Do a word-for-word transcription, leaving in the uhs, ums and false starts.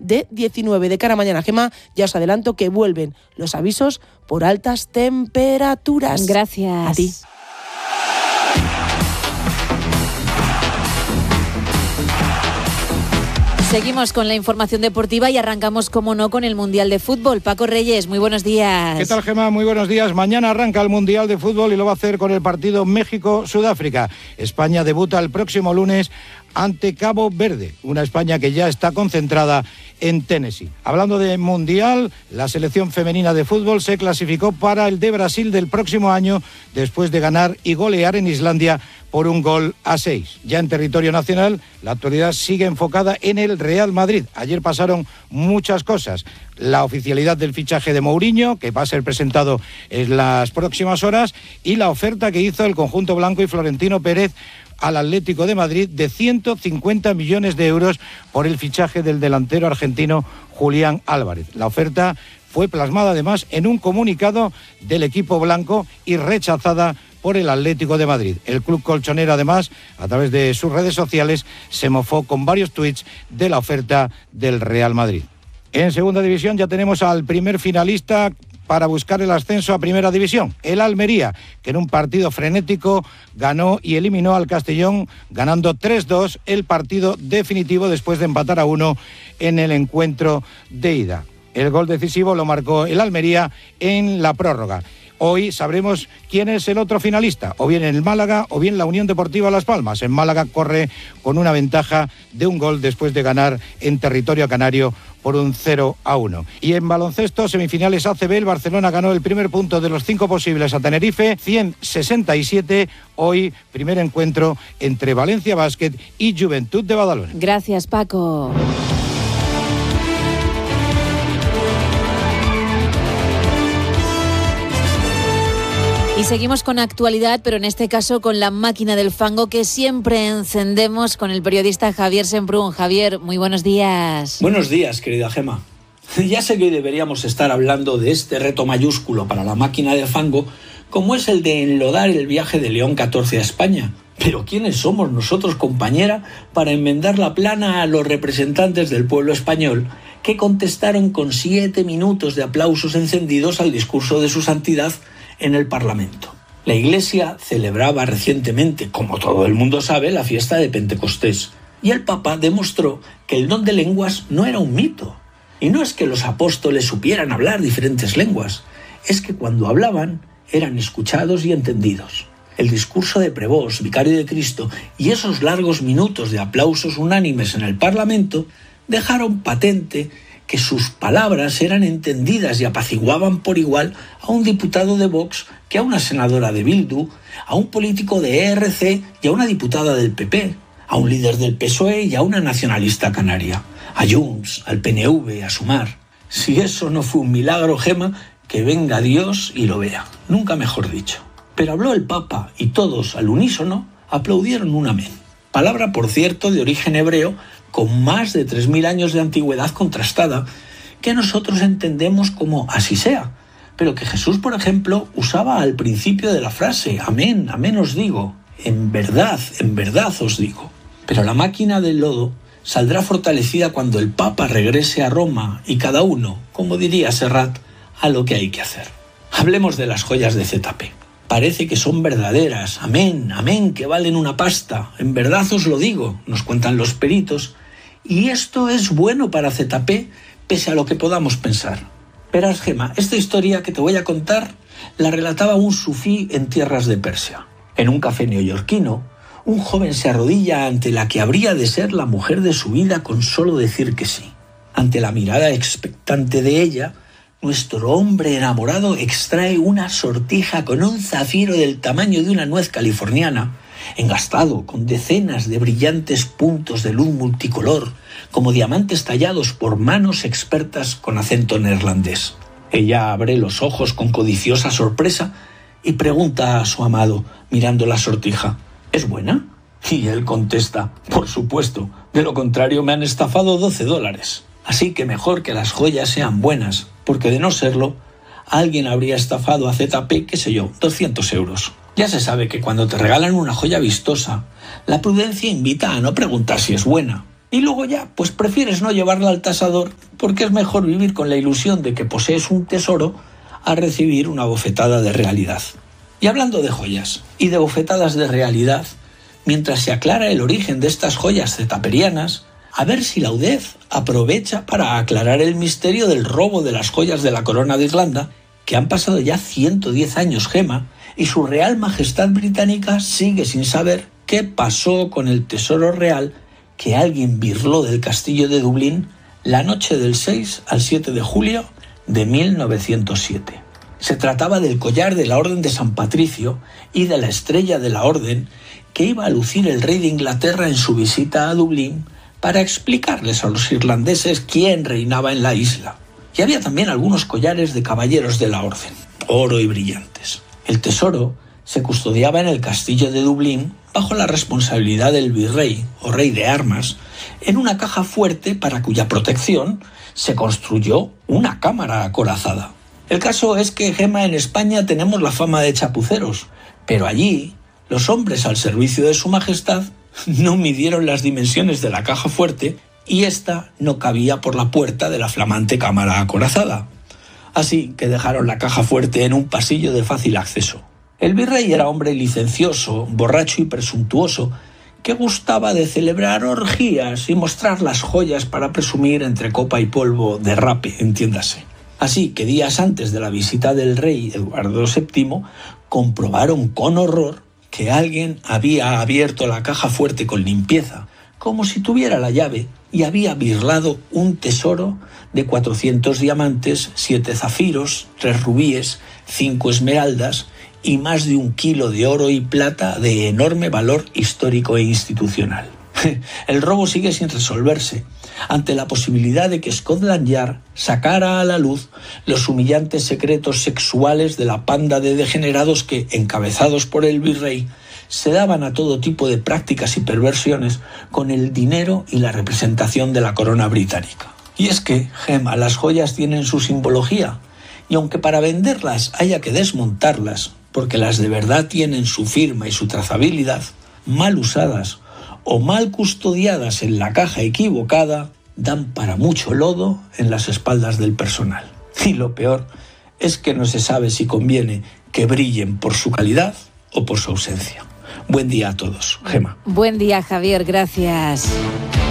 de diecinueve. De cara a mañana, Gemma, ya os adelanto que vuelven los avisos por altas temperaturas. Gracias. A ti. Seguimos con la información deportiva y arrancamos, como no, con el Mundial de Fútbol. Paco Reyes, muy buenos días. ¿Qué tal, Gemma? Muy buenos días. Mañana arranca el Mundial de Fútbol y lo va a hacer con el partido México-Sudáfrica. España debuta el próximo lunes ante Cabo Verde, una España que ya está concentrada en Tennessee. Hablando de Mundial, la selección femenina de fútbol se clasificó para el de Brasil del próximo año después de ganar y golear en Islandia por un gol a seis. Ya en territorio nacional, la actualidad sigue enfocada en el Real Madrid. Ayer pasaron muchas cosas. La oficialidad del fichaje de Mourinho, que va a ser presentado en las próximas horas, y la oferta que hizo el conjunto blanco y Florentino Pérez al Atlético de Madrid de ciento cincuenta millones de euros por el fichaje del delantero argentino Julián Álvarez. La oferta fue plasmada además en un comunicado del equipo blanco y rechazada por el Atlético de Madrid. El club colchonero, además, a través de sus redes sociales, se mofó con varios tuits de la oferta del Real Madrid. En segunda división ya tenemos al primer finalista para buscar el ascenso a Primera División, el Almería, que en un partido frenético ganó y eliminó al Castellón, ganando tres dos el partido definitivo después de empatar a uno en el encuentro de ida. El gol decisivo lo marcó el Almería en la prórroga. Hoy sabremos quién es el otro finalista, o bien el Málaga o bien la Unión Deportiva Las Palmas. En Málaga corre con una ventaja de un gol después de ganar en territorio canario por un cero a uno. Y en baloncesto, semifinales A C B, el Barcelona ganó el primer punto de los cinco posibles a Tenerife, ciento sesenta y siete. Hoy, primer encuentro entre Valencia Basket y Juventud de Badalona. Gracias, Paco. Y seguimos con actualidad, pero en este caso con la máquina del fango que siempre encendemos con el periodista Javier Semprún. Javier, muy buenos días. Buenos días, querida Gema. Ya sé que hoy deberíamos estar hablando de este reto mayúsculo para la máquina del fango, como es el de enlodar el viaje de León catorce a España. Pero ¿quiénes somos nosotros, compañera, para enmendar la plana a los representantes del pueblo español que contestaron con siete minutos de aplausos encendidos al discurso de su santidad en el Parlamento? La Iglesia celebraba recientemente, como todo el mundo sabe, la fiesta de Pentecostés, y el Papa demostró que el don de lenguas no era un mito. Y no es que los apóstoles supieran hablar diferentes lenguas, es que cuando hablaban eran escuchados y entendidos. El discurso de Prevós, vicario de Cristo, y esos largos minutos de aplausos unánimes en el Parlamento dejaron patente que sus palabras eran entendidas y apaciguaban por igual a un diputado de Vox que a una senadora de Bildu, a un político de E R C y a una diputada del P P, a un líder del P S O E y a una nacionalista canaria, a Junts, al P N V, a Sumar. Si eso no fue un milagro, Gema, que venga Dios y lo vea. Nunca mejor dicho. Pero habló el Papa y todos, al unísono, aplaudieron un amén. Palabra, por cierto, de origen hebreo, con más de tres mil años de antigüedad contrastada, que nosotros entendemos como así sea, pero que Jesús, por ejemplo, usaba al principio de la frase, amén, amén os digo, en verdad, en verdad os digo. Pero la máquina del lodo saldrá fortalecida cuando el Papa regrese a Roma y cada uno, como diría Serrat, a lo que hay que hacer. Hablemos de las joyas de Z P. Parece que son verdaderas, amén, amén, que valen una pasta, en verdad os lo digo, nos cuentan los peritos. Y esto es bueno para Z P, pese a lo que podamos pensar. Verás, Gema, esta historia que te voy a contar la relataba un sufí en tierras de Persia. En un café neoyorquino, un joven se arrodilla ante la que habría de ser la mujer de su vida con solo decir que sí. Ante la mirada expectante de ella, nuestro hombre enamorado extrae una sortija con un zafiro del tamaño de una nuez californiana, engastado con decenas de brillantes puntos de luz multicolor, como diamantes tallados por manos expertas con acento neerlandés. Ella abre los ojos con codiciosa sorpresa y pregunta a su amado, mirando la sortija, ¿es buena? Y él contesta, por supuesto, de lo contrario me han estafado doce dólares. Así que mejor que las joyas sean buenas, porque de no serlo, alguien habría estafado a Z P, qué sé yo, doscientos euros. Ya se sabe que cuando te regalan una joya vistosa, la prudencia invita a no preguntar si es buena. Y luego ya, pues prefieres no llevarla al tasador porque es mejor vivir con la ilusión de que posees un tesoro a recibir una bofetada de realidad. Y hablando de joyas y de bofetadas de realidad, mientras se aclara el origen de estas joyas zetaperianas, a ver si la U D E F aprovecha para aclarar el misterio del robo de las joyas de la corona de Irlanda, que han pasado ya ciento diez años, Gema, y su Real Majestad Británica sigue sin saber qué pasó con el tesoro real que alguien birló del castillo de Dublín la noche del seis al siete de julio de mil novecientos siete. Se trataba del collar de la Orden de San Patricio y de la estrella de la Orden que iba a lucir el rey de Inglaterra en su visita a Dublín para explicarles a los irlandeses quién reinaba en la isla. Y había también algunos collares de caballeros de la Orden, oro y brillantes. El tesoro se custodiaba en el castillo de Dublín bajo la responsabilidad del virrey o rey de armas, en una caja fuerte para cuya protección se construyó una cámara acorazada. El caso es que, Gema, en España tenemos la fama de chapuceros, pero allí los hombres al servicio de su majestad no midieron las dimensiones de la caja fuerte y ésta no cabía por la puerta de la flamante cámara acorazada. Así que dejaron la caja fuerte en un pasillo de fácil acceso. El virrey era hombre licencioso, borracho y presuntuoso, que gustaba de celebrar orgías y mostrar las joyas para presumir entre copa y polvo de rape, entiéndase. Así que días antes de la visita del rey Eduardo séptimo, comprobaron con horror que alguien había abierto la caja fuerte con limpieza, como si tuviera la llave, y había birlado un tesoro de cuatrocientos diamantes, siete zafiros, tres rubíes, cinco esmeraldas y más de un kilo de oro y plata de enorme valor histórico e institucional. El robo sigue sin resolverse, ante la posibilidad de que Scotland Yard sacara a la luz los humillantes secretos sexuales de la panda de degenerados que, encabezados por el virrey, se daban a todo tipo de prácticas y perversiones con el dinero y la representación de la corona británica. Y es que, Gema, las joyas tienen su simbología, y aunque para venderlas haya que desmontarlas, porque las de verdad tienen su firma y su trazabilidad, mal usadas o mal custodiadas en la caja equivocada, dan para mucho lodo en las espaldas del personal. Y lo peor es que no se sabe si conviene que brillen por su calidad o por su ausencia. Buen día a todos, Gema. Buen día, Javier, gracias.